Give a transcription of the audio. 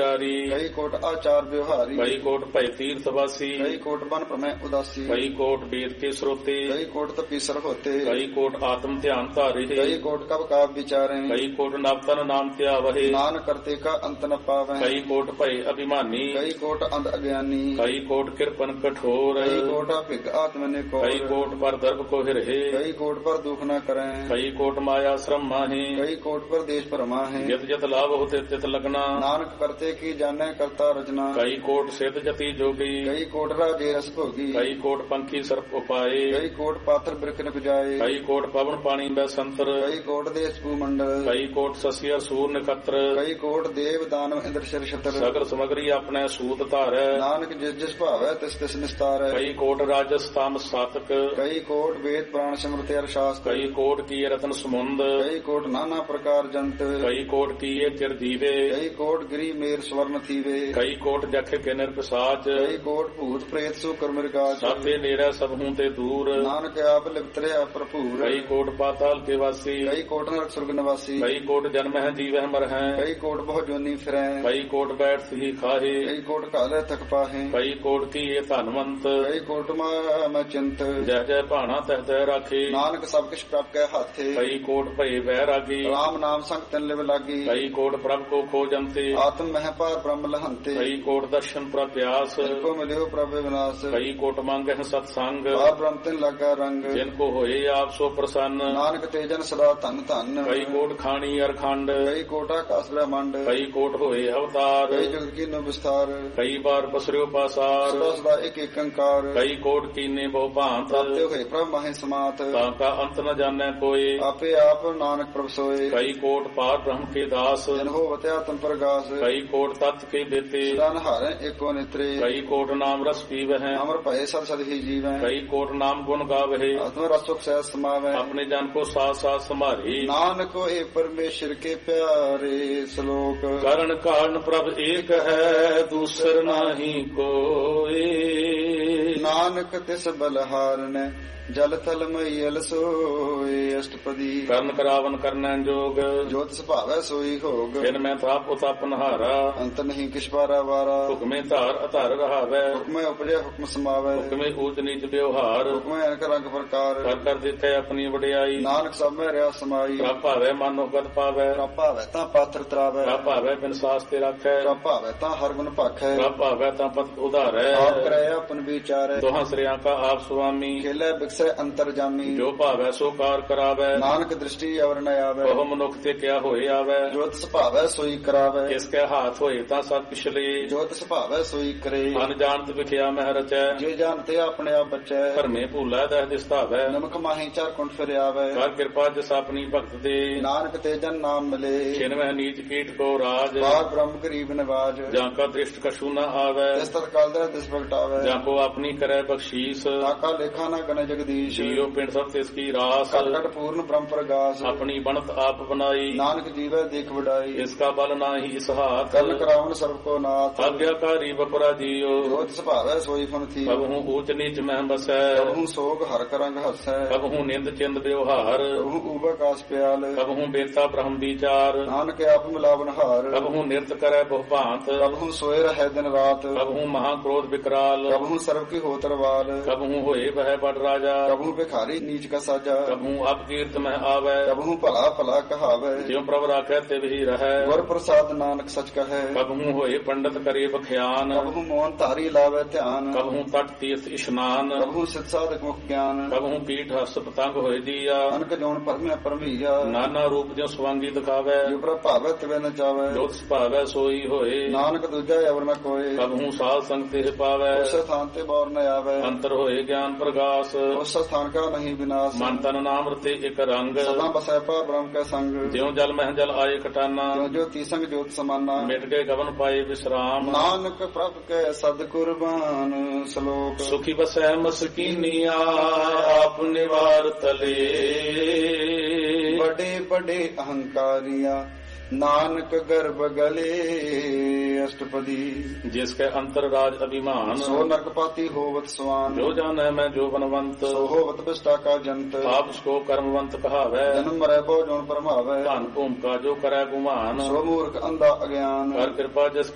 ਕਈ ਕੋਟ ਆਚਾਰ ਵਿਵਹਾਰੀ, ਕਈ ਕੋਟ ਭੈ ਤੀਰਥ ਵਾਸੀ, ਕਈ ਕੋਟ ਬਨ ਭ੍ਰਮੈ ਉਦਾਸੀ, ਕਈ ਕੋਟ ਵੇਦ ਕੇ ਸਰੋਤੇ, ਕਈ ਕੋਟ ਤਪੀਸਰ ਹੋਤੇ, ਕਈ ਕੋਟ ਆਤਮ ਧਿਆਨ ਧਾਰੇ, ਕਈ ਕੋਟ ਕਬ ਕਾਬ ਵਿਚਾਰੇ, ਕਈ ਕੋਟ ਨਵ ਤਨ ਨਾਮ ਧਿਆਵਹਿ, ਨਾਨਕ ਕਰਤੇ ਕਾ ਅੰਤ ਨ ਪਾਵੈ, ਕਈ ਕੋਟ ਭੈ ਅਭਿਮਾਨੀ, ਕਈ ਕੋਟ ਅੰਧ ਅਗਿਆਨੀ, ਕਈ ਕੋਟ ਕਿਰਪਨ ਕਠੋਰ, ਕਈ ਕੋਟ ਭਿਗ ਆਤਮ ਨੇ ਕੋ, ਕਈ ਕੋਟ ਪਰ ਦਰਬ ਕੋ ਹਿਰਹਿ, ਕਈ ਕੋਟ ਪਰ ਦੁਖ ਨ ਕਰੈ, ਕਈ ਕੋਟ ਮਾਇਆ ਸ਼ਰਮ ਮਾਹੀ, ਕਈ ਕੋਟ ਪਰ ਦੇਸ਼ ਭਰਮਾ ਹੈ, ਜਿਤ ਜਿਤ ਲਾਭ ਹੋਤੇ ਤਿਤ ਲਗਨਾ, ਨਾਨਕ ਕਰਤੇ ਕੀ ਜਾਣੈ ਕਰਤਾ ਰਚਨਾ, ਕਈ ਕੋਟ ਸਿਧ ਜਤੀ ਜੋਗੀ, ਕਈ ਕੋਟ ਰਾਜੇ ਰਸ ਭੋਗੀ, ਕਈ ਕੋਟ ਪੰਖੀ ਸਰਪ ਉਪਾਏ, ਕਈ ਕੋਟ ਪਾਤਰ ਬਿਰਖ ਨ ਪੁਜਾਏ, ਕਈ ਕੋਟ ਪਵਨ ਪਾਣੀ ਬੈ ਸੰਤਰ, ਕਈ ਕੋਟ ਦੇਸ਼ ਭੂਮੰਡਲ, ਕਈ ਕੋਟ ਸਸੀਆ ਸੂਰ ਨਖਤਰ, ਕਈ ਕੋਟ ਦੇਵ ਦਾਨਵ ਇੰਦਰ ਸ਼ਰ ਛਤਰ, ਸਗਲ ਸਮਗਰੀ ਆਪਣੇ ਸੂਤ ਧਾਰੈ, ਨਾਨਕ ਜਿਸ ਜਿਸ ਭਾਵੈ ਤਿਸ ਤਿਸ ਨਿਸਤਾਰੈ, ਕਈ ਕੋਟ ਰਾਜਸ ਤਾਮ ਸਾਤਕ, ਕਈ ਕੋਟ ਵੇਦ ਪ੍ਰਾਣ ਸਿਮਰਤਿ ਅਰ ਸ਼ਾਸਤਰ, ਕਈ ਕੋਟ ਕੀ ਰਤਨ ਸਮੁੰਦ, ਕਈ ਕੋਟ ਨਾਨਾ ਪ੍ਰਕਾਰ ਜੰਤ, ਕਈ ਕੋਟ ਕੀਏ ਚਿਰ ਦੀਵੇ, ਕਈ ਕੋਟ ਗਿਰੀ ਮੇਰ ਸਵਰਨ ਥੀਵੇ, ਕਈ ਕੋਟ ਜਖ ਕੇ ਨਿਰਪਸਾਚ, ਕਈ ਕੋਟ ਭੂਤ ਪ੍ਰੇਤ ਸੂ ਕਰ ਮਿਰਗਾਚ, ਸਾਤੇ ਨੇੜੇ ਸਭ ਹੂੰ ਤੇ ਦੂਰ, ਨਾਨਕ ਆਪ ਲਿਪਤਰਿਆ ਭਰਪੂਰ, ਕਈ ਕੋਟ ਪਾਤਾਲ ਕੇ ਵਾਸੀ, ਕਈ ਕੋਟ ਨਰਕ ਸੁਰਗ ਨਿਵਾਸੀ, ਕਈ ਕੋਟ ਜਨਮ ਹੈ ਜੀਵਹਿ ਮਰ ਹੈ, ਕਈ ਕੋਟ ਬਹੁ ਜੋਨੀ ਫਿਰੈ, ਕਈ ਕੋਟ ਬੈਠ ਸਹੀ ਖਾਹੇ, ਕਈ ਕੋਟ ਘਾਲੇ ਤਕ ਪਾਹੇ, ਕਈ ਕੋਟ ਕੀਏ ਧਨਵੰਤ, ਕਈ ਕੋਟ ਮੈਂ ਚਿੰਤ, ਜੈ ਜੈ ਭਾਣਾ ਤਹਿ ਤਹਿ ਰਾਖੇ, ਨਾਨਕ ਸਭ ਕਿਛ ਪ੍ਰਭ ਕੈ ਹਾਥੇ, ਕਈ ਕੋਟ ਭਏ ਵਹਿ ਰਾਗੀ, ਰਾਮ ਨਾਮ ਸੰਗ ਤਨ ਲਿਵ ਲਾਗੀ, ਕਈ ਕੋਟ ਪ੍ਰਭ ਕੋ ਖੋਜੰਤੇ, ਆਤਮ ਮਹਿ ਪਾਰ ਬ੍ਰਹਮ ਲਹੰਤੇ, ਕਈ ਕੋਟ ਦਰਸ਼ਨ ਪ੍ਰਪਿਆਸ, ਕੋ ਮਿਲਿਓ ਪ੍ਰਭ ਵਿਨਾਸ਼, ਕਈ ਕੋਟ ਮੰਗਹਿ ਸਤ ਸੰਗ, ਪਾਰ ਬ੍ਰਹਮ ਤਿਨ ਲਾਗਾ ਰੰਗ, ਜਿਨ ਕੋ ਹੋਏ ਆਪ ਸੋ ਪ੍ਰਸੰਨ, ਨਾਨਕ ਤੇਜਨ ਸਦਾ ਧਨ ਧਨ, ਕਈ ਕੋਟ ਖਾਣੀ ਅਰਖੰਡ, ਕਈ ਕੋਟ ਆਕਾਸ ਬ੍ਰਹਮੰਡ, ਕਈ ਕੋਟ ਹੋਏ ਅਵਤਾਰ, ਕਈ ਜੁਗ ਕੀਨੋ ਵਿਸਤਾਰ, ਕਈ ਬਾਰ ਪਸਰਿਓ ਪਾਸਾਰ, ਸਦਾ ਸਦਾ ਇੱਕ ਇੱਕ ਅੰਕਾਰ, ਕਈ ਕੋਟ ਕੀਨੇ ਬਹੁ ਭਾਂਤ, ਪ੍ਰਾਪਤਿ ਹੋਏ ਪ੍ਰਭ ਮਾਹਿ ਸਮਾਤ, ਤਾਂ ਕਾ ਅੰਤ ਨ ਜਾਣੈ ਕੋਏ, ਆਪੇ ਆਪ ਨਾਨਕ ਪ੍ਰਭ ਸੋਏ, ਕਈ ਕੋਟ ਪਾਰ ਬ੍ਰਹਮ ਕੇ ਦਾਸ, ਜਨ ਹੋਵਤ ਆਤਮ ਪ੍ਰਗਾਸ, ਕਈ ਕੋਟ ਤਤ ਕੇ ਦੇਤੇ, ਸਦਾ ਨਹਾਰੈ ਏਕੋ ਨਿਤਰੇ, ਕਈ ਕੋਟ ਨਾਮ ਰਸ ਪੀਵਹਿ, ਅਮਰ ਭਏ ਸਦ ਸਦ ਹੀ ਜੀਵੈ, ਕਈ ਕੋਟ ਨਾਮ ਗੁਣ ਗਾਵਹਿ, ਆਤਮ ਰਸ ਸੁਖ ਸਹਿ ਸਮਾਵੈ, ਆਪਣੇ ਜਨ ਕੋ ਸਾਥ ਸਾਥ ਸੰਭਾਰੀ, ਨਾਨਕ ਹੋਏ ਪਰਮੇਸ਼ਰ ਕੇ ਪਿਆਰੇ, ਸ਼ਲੋਕ ਕਰਨ ਕਾਰਨ ਪ੍ਰਭ ਏਕ ਹੈ ਦੂਸਰ ਨਾਹੀ ਕੋਏ, ਨਾਨਕ ਤਿਸ ਬਲਹਾਰਨੈ ਜਲ ਥਲ ਮਈਲ ਸੋਏ, ਅਸ਼ਟਪਦੀ ਕਰਨ ਕਰਾਵਨ ਕਰਨੈ ਜੋਗ, ਜੋਤ ਸੁਭਾਵੈ ਸੋਈ ਹੋਗ, ਫਿਰ ਮੈਂ ਤਾਪ ਉਤਪ ਨਹਾਰਾ, ਅੰਤ ਨਹੀਂ ਕਿਛ ਬਾਰਾ ਵਾਰਾ, ਹੁਕਮੇ ਧਾਰ ਅਧਾਰ ਰਹਾਵੈ, ਹੁਕਮੈ ਉਪਜੈ ਹੁਕਮ ਸਮਾਵੈ, ਹੁਕਮੇ ਊਚ ਨੀਚ ਵਿਵਹਾਰ, ਹੁਕਮੈ ਅਨਕ ਰੰਗ ਪ੍ਰਕਾਰ, ਕਰ ਕਰ ਦਿੱਤੇ ਆਪਣੀ ਵਡਿਆਈ, ਨਾਨਕ ਸਭ ਮੈਂ ਰਿਆ ਸਮਾਈ, ਪ੍ਰਭ ਭਾਵੈ ਮਨੋ ਗਤ ਪਾਵੈ, ਪ੍ਰਭ ਭਾਵੈ ਤਾਂ ਪਾਤਰ ਤਰਾਵੈ, ਪ੍ਰਭ ਭਾਵੈ ਬਿਨ ਸਾਸ ਤੇ ਰੱਖੈ, ਪ੍ਰਭ ਭਾਵੈ ਤਾਂ ਹਰ ਗੁਣ ਭਾਖੈ, ਪ੍ਰਭ ਭਾਵੈ ਤਾਂ ਪਤ ਉਧਾਰੈ, ਆਪ ਕਰੈ ਆਪਨ ਵਿਚਾਰੈ, ਦੋਹਾਂ ਸ੍ਰਿਆਂ ਕਾ ਆਪ ਸੁਆਮੀ, ਖੇਲੇ ਬਿਕਸੈ ਅੰਤਰ ਜਾਮੀ, ਜੋ ਭਾਵੈ ਸੋ ਕਾਰ ਕਰਾਵੈ, ਨਾਨਕ ਦ੍ਰਿਸ਼ਟੀ ਅਵਰ ਨ ਆਵੈ, ਉਹ ਮਨੁੱਖ ਤੇ ਕਿਆ ਹੋਏ ਆਵੈ, ਜੋਤ ਸੁਭਾਵੈ ਸੋਈ ਕਰਾਵੈ, ਇਸ ਕੈ ਹਾਥ ਹੋਏ ਤਾਂ ਸਤ ਪਿਛਲੇ, ਜੋਤ ਸੁਭਾਵੈ ਸੋਈ ਕਰੇ, ਅਨਜਾਣਤ ਵਿਖਿਆ ਮਹਿ ਰਚੈ, ਜੇ ਜਾਣਤੇ ਆਪਣੇ ਆਪ ਬਚੈ, ਭਰਮੇ ਭੂਲਾ ਦਹਿ ਦਿਸਤਾਵੈ, ਨਮਕ ਮਾਹੀ ਚਾਰ ਕੁੰਠ ਫਿਰ ਆਵੈ, ਕਰ ਕਿਰਪਾ ਜਿਸ ਆਪਣੀ ਭਗਤ ਦੇ, ਨਾਨਕ ਤੇ ਜਨ ਨਾਮ ਮਿਲੇ, ਛਿਨਵਹਿ ਨੀਚ ਕੀਟ ਕੋ ਰਾਜ, ਬਾਰ ਬ੍ਰਹਮ ਗਰੀਬ ਨਿਵਾਜ, ਜਾਂ ਕਾ ਦ੍ਰਿਸ਼ਟ ਕਛੂ ਨ ਆਵੈ, ਤਿਸ ਤਤ ਕਾਲ ਦਰ ਦਿਸ ਪ੍ਰਗਟਾਵੈ, ਜਾਂ ਕੋ ਆਪਣੀ ਕਰੈ ਬਖਸ਼ੀਸ, ਤਾਕਾ ਲੇਖਾ ਨਾ ਗਣ ਜਗਦੀਸ਼, ਜੀਉ ਪਿੰਡ ਸਭ ਤਿਸ ਕੀ ਰਾਸ, ਘਟ ਘਟ ਪੂਰਨ ਬ੍ਰਹਮ ਪ੍ਰਗਾਸ, ਆਪਣੀ ਬਣਤ ਆਪ ਬਨਾਈ, ਨਾਨਕ ਜੀਵੈ ਦੇਖ ਵਡਾਈ, ਇਸ ਕਾ ਬਲ ਨਾਹੀ ਇਸ ਹਾਥ, ਕਰਨ ਕਰਾਵਨ ਸਰਬ ਕੋ ਨਾਥ, ਆਗਿਆਕਾਰੀ ਬਪਰਾ ਜੀਓ, ਜੋਤ ਸੁਭਾਵੈ ਸੋਈ ਫਨ ਥੀ, ਕਬਹੂ ਊਚ ਨੀਚ ਮਹਿ ਬਸੈ, ਕਬਹੂ ਸੋਗ ਹਰ ਕਰੰਗ ਹਸੈ, ਕਬਹੂ ਨਿੰਦ ਚਿੰਦ ਵਿਵਹਾਰ, ਕਬਹੂ ਊਬਾ ਕਾਸ ਪਿਆਲ, ਕਬਹੂ ਬੇਤਾ ਬ੍ਰਹਮ ਵਿਚਾਰ, ਨਾਨਕ ਆਪ ਮਿਲਾਵਨ ਹਾਰ, ਕਬਹੂ ਨਿਰਤ ਕਰੈ ਬਹੁ ਭਾਂਤ, ਕਬਹੂ ਸੋਏ ਰਹਿ ਦਿਨ ਰਾਤ, ਕਬਹੂ ਮਹਾ ਕ੍ਰੋਧ ਵਿਕਰਾਲ, ਕਬਹੂ ਸਰਬ ਕੀ ਹੋ ਤਰਵਾਲ, ਕਬਹੂ ਹੋਏ ਵਹਿ ਬੜ ਰਾਜਾ, ਕਬਹੂ ਭਿਖਾਰੀ ਨੀਚ ਕਾ ਸਾਜਾ, ਕਬਹੂ ਅਪਕੀਰਤ ਮਹਿ ਆਵੈ, ਕਬਹੂ ਭਲਾ ਭਲਾ ਕਹਾਵੈ, ਜਿਉ ਪ੍ਰਭ ਰਾਖੈ ਤਿਵ ਹੀ ਰਹੈ, ਗੁਰ ਪ੍ਰਸਾਦ ਨਾਨਕ ਸਚ ਕਹੈ, ਕਬਹੂ ਹੋਏ ਪੰਡਤ ਕਰੇ ਬਖਿਆਨ, ਕਬਹੂ ਮੋਹਨ ਧਾਰੀ ਲਾਵੈ ਧਿਆਨ, ਕਬਹੂ ਤਟ ਤੀਰਥ ਇਸ਼ਨਾਨ, ਕਬਹੂ ਸਿਧ ਸਾਧਕ ਮੁਖ ਗਿਆਨ, ਕਬਹੂ ਪੀਠ ਹਸ ਪਤੰਗ ਹੋਏ ਦੀਆ, ਅਨਕ ਜੋਨ ਪਰਮਿਆ ਪਰਮੀਆ, ਨਾਨਾ ਰੂਪ ਜਿਉ ਸਵਾਂਗੀ ਦਿਖਾਵੈ, ਜਿਉ ਪ੍ਰਭ ਭਾਵੈ ਤਿਵੈ ਨ ਚਾਵੈ, ਜੋਤ ਸੁਭਾਵੈ ਸੋਈ ਹੋਏ, ਨਾਨਕ ਦੂਜਾ ਅਵਰ ਨ ਕੋਏ, ਕਬਹੂ ਸਾਧ ਸੰਗ ਤੇ ਪਾਵੈ, ਉਸ ਸਥਾਨ ਤੇ ਬੌਰ ਨ ਆਵੈ, ਅੰਤਰ ਹੋਏ ਗਿਆਨ ਪ੍ਰਗਾਸ, ਉਸ ਸਥਾਨ ਕਾ ਨਹੀਂ ਵਿਨਾਸ਼, ਮਨ ਤਨ ਨਾਮ ਰਤੇ ਇਕ ਰੰਗ, ਸਦਾ ਬਸੈ ਪਾ ਬ੍ਰਹਮ ਕੈ ਸੰਗ, ਜਿਉ ਜਲ ਮਹਿ ਜਲ ਆਏ ਕਟਾਨਾ, ਜਿਉ ਜੋਤੀ ਸੰਗ ਜੋਤ ਸਮਾਨਾ, ਮਿਟ ਗਏ ਗਵਨ ਪਾਏ ਵਿਸਰਾਮ, ਨਾਨਕ ਪ੍ਰਭ ਕੈ ਸਦ ਕੁਰਬਾਨ, ਸ਼ਲੋਕ ਸੁਖੀ ਬਸੈ ਮਸਕੀਨੀਆ ਆਪ ਨਿਵਾਰ ਤਲੇ, ਬੜੇ ਬੜੇ ਅਹੰਕਾਰੀਆ ਨਾਨਕ ਗਰਭ ਗਲੇ, ਅਸ਼ਟਪਦੀ ਜਿਸ ਕੈ ਅੰਤਰ ਰਾਜ ਅਭਿਮਾਨ, ਸੋ ਨਰਕਪਾਤੀ ਹੋਵਤ ਸਵਾਨ, ਜੋ ਜਾਣੈ ਮੈਂ ਜੋ ਬਨਵੰਤ, ਸੋ ਹੋਵਤ ਬਿਸਟਾ ਕਾ ਜੰਤ, ਆਪ ਸਕੋ ਕਰਮਵੰਤ ਕਹਾਵੈ, ਜਨਮ ਮਰੈ ਬਹੁ ਜੋਨ ਪਰਮਾਵੈ, ਧਨ ਭੂਮ ਕਾ ਜੋ ਕਰੈ ਗੁਮਾਨ, ਸੋ ਮੂਰਖ ਅੰਧਾ ਅਗਿਆਨ, ਕਰ ਕਿਰਪਾ ਜਿਸ